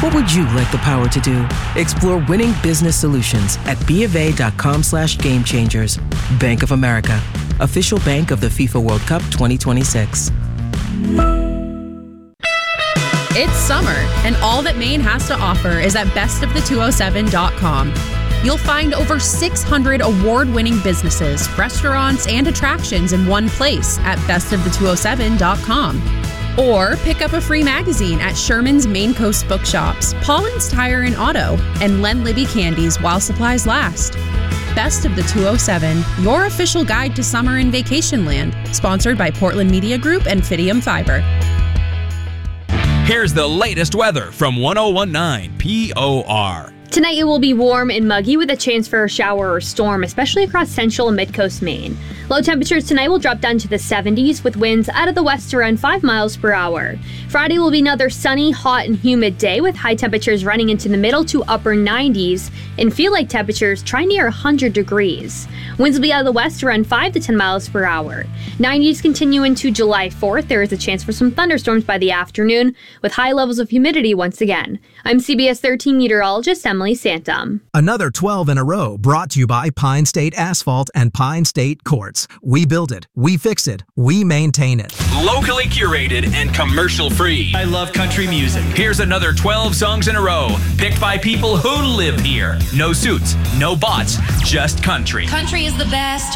What would you like the power to do? Explore winning business solutions at BofA.com/gamechangers. Bank of America, official bank of the FIFA World Cup 2026. It's summer, and all that Maine has to offer is at bestofthe207.com. You'll find over 600 award-winning businesses, restaurants, and attractions in one place at bestofthe207.com. Or pick up a free magazine at Sherman's Maine Coast Bookshops, Pauline's Tire and Auto, and Len Libby Candies while supplies last. Best of the 207, your official guide to summer in vacation land. Sponsored by Portland Media Group and Fidium Fiber. Here's the latest weather from 1019 POR. Tonight it will be warm and muggy with a chance for a shower or storm, especially across central and mid-coast Maine. Low temperatures tonight will drop down to the 70s with winds out of the west around 5 miles per hour. Friday will be another sunny, hot, and humid day with high temperatures running into the middle to upper 90s and feel-like temperatures try near 100 degrees. Winds will be out of the west around 5 to 10 miles per hour. 90s continue into July 4th. There is a chance for some thunderstorms by the afternoon with high levels of humidity once again. I'm CBS 13 meteorologist Emily Santum. Another 12 in a row brought to you by Pine State Asphalt and Pine State Quartz. We build it, we fix it, we maintain it. Locally curated and commercial free. I love country music. Here's another 12 songs in a row, picked by people who live here. No suits, no bots, just country. Country is the best.